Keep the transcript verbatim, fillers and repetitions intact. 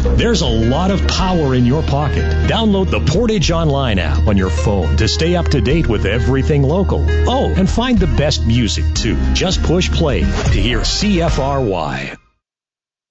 There's a lot of power in your pocket. Download the Portage Online app on your phone to stay up to date with everything local. Oh, and find the best music, too. Just push play to hear C F R Y.